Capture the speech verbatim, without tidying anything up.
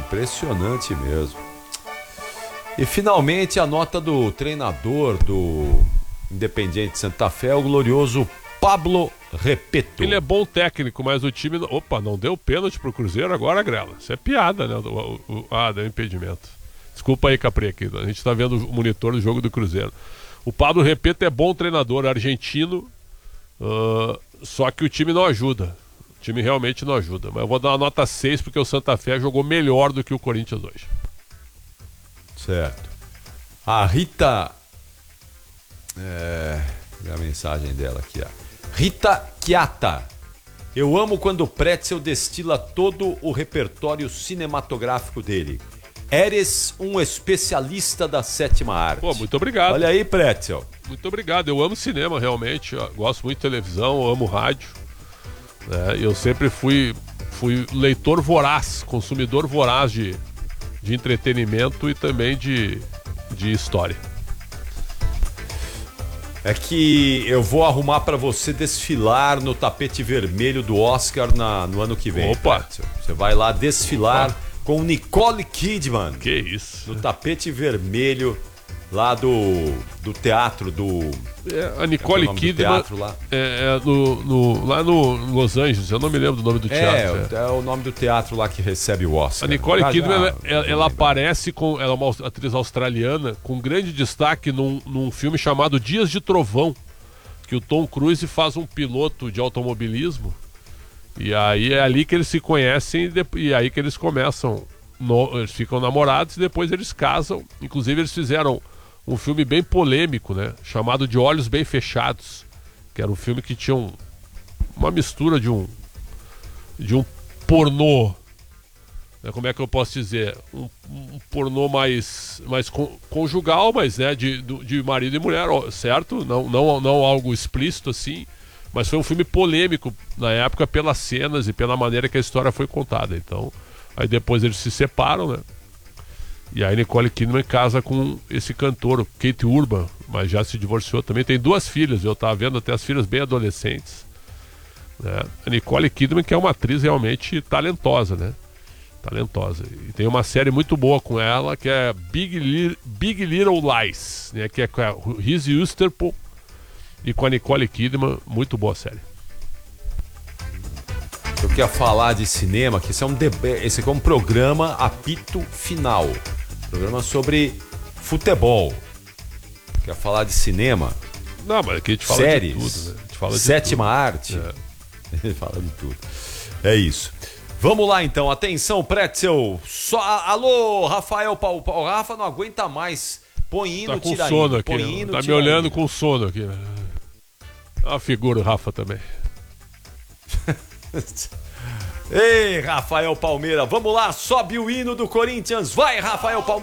impressionante mesmo. E finalmente a nota do treinador do Independiente Santa Fé, o glorioso Pablo Repetto. Ele é bom técnico, mas o time... Opa, não deu pênalti pro Cruzeiro agora, Grela. Isso é piada, né? O, o, ah, deu impedimento. Desculpa aí, Capri, aqui. A gente tá vendo o monitor do jogo do Cruzeiro. O Pablo Repetto é bom treinador, argentino, uh, só que o time não ajuda. O time realmente não ajuda. Mas eu vou dar uma nota seis porque o Santa Fé jogou melhor do que o Corinthians hoje. Certo. A Rita... É... a mensagem dela aqui, ó. Rita Chiata. Eu amo quando o Pretzel destila todo o repertório cinematográfico dele. Eres um especialista da sétima arte. Pô, muito obrigado. Olha aí, Pretzel. Muito obrigado. Eu amo cinema, realmente. Eu gosto muito de televisão, eu amo rádio. É, eu sempre fui, fui leitor voraz, consumidor voraz de, de entretenimento e também de, de história. É que eu vou arrumar pra você desfilar no tapete vermelho do Oscar na, no ano que vem. Opa! Pretzel. Você vai lá desfilar... Opa. Com Nicole Kidman. Que isso. No tapete vermelho lá do, do teatro do... É, a Nicole é Kidman lá, é, é no, no, lá no Los Angeles, eu não me lembro do nome do teatro. É, é, é o nome do teatro lá que recebe o Oscar. A Nicole ah, Kidman, já, ela, ela aparece com... Ela é uma atriz australiana com grande destaque num, num filme chamado Dias de Trovão, que o Tom Cruise faz um piloto de automobilismo. E aí é ali que eles se conhecem e, de, e aí que eles começam, no, eles ficam namorados e depois eles casam. Inclusive eles fizeram um filme bem polêmico, né? Chamado De Olhos Bem Fechados, que era um filme que tinha um, uma mistura de um de um pornô, né? Como é que eu posso dizer? Um, um pornô mais, mais con, conjugal, mas né? de, de marido e mulher, certo? Não, não, não algo explícito assim. Mas foi um filme polêmico na época pelas cenas e pela maneira que a história foi contada. Então, aí depois eles se separam, né? E aí Nicole Kidman casa com esse cantor, Kate Urban, mas já se divorciou também. Tem duas filhas, eu tava vendo até as filhas bem adolescentes, né? A Nicole Kidman, que é uma atriz realmente talentosa, né? Talentosa. E tem uma série muito boa com ela, que é Big, Li- Big Little Lies, né? Que é com a Reese Witherspoon e com a Nicole Kidman. Muito boa série. Eu queria falar de cinema, que esse é um, deb... esse aqui é um programa apito final. Programa sobre futebol. Quer falar de cinema? Não, mas aqui a gente fala séries, de tudo, né? A gente fala de sétima tudo. arte. É. Ele fala de tudo. É isso. Vamos lá então, atenção, Pretzel. Só... Alô, Rafael Paulo. O Rafa não aguenta mais. Põe hino, tá com tira sono hino. aqui. Põe hino, tá me tira olhando hino. com sono aqui. É uma figura o Rafa também. Ei, Rafael Palmeira, vamos lá, sobe o hino do Corinthians. Vai, Rafael Palmeira.